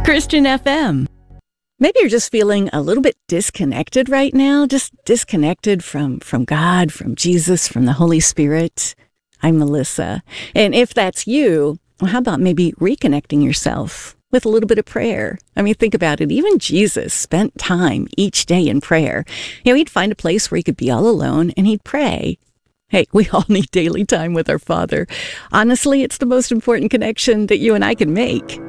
Christian FM. Maybe you're just feeling a little bit disconnected right now, just disconnected from God, from Jesus, from the Holy Spirit. I'm Melissa. And if that's you, well, how about maybe reconnecting yourself with a little bit of prayer? I mean, think about it. Even Jesus spent time each day in prayer. He'd find a place where he could be all alone and he'd pray. Hey, we all need daily time with our Father. Honestly, it's the most important connection that you and I can make.